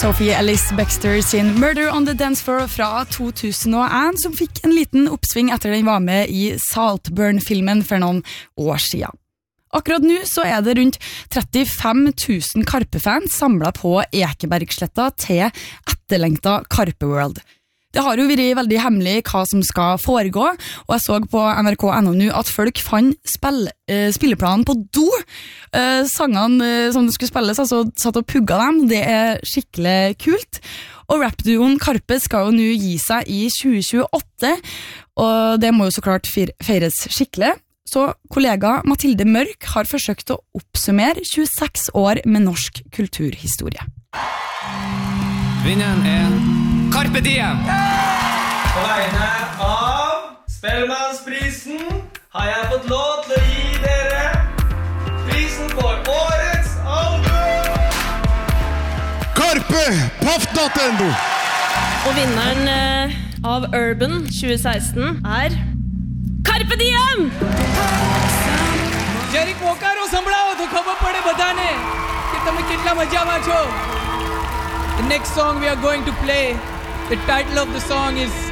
Sophie Ellis-Bextor sin Murder on the Dance Floor fra 2001, som fikk en liten oppsving etter den var med i Saltburn-filmen for noen år siden. Akkurat nå så er det rundt 35 000 Karpe-fans samlet på Ekebergsletta til etterlengtet Karpe World. Det har jo vært veldig hemmelig hva som skal foregå, og jeg så på NRK.no nå at folk fant spilleplanen på do. Sangene som det skulle spilles, altså satt og pugga dem. Det er skikkelig kult. Og rapduoen Karpe skal jo nå gi seg i 2028, og det må jo så klart feires skikkelig. Så kollega Mathilde Mørk har forsøkt å oppsummere 26 år med norsk kulturhistorie. Vinneren er Carpe Diem! På vegne av Spellemannsprisen har jeg fått lov til å gi dere prisen for årets album! Carpe Paffnattendo! Og vinneren av Urban 2016 er Carpe Diem! Jerick Walker સંભળાવો તો ખબર પડે બધાને કે તમે કેટલા મજામાં છો. The next song we are going to play, the title of the song is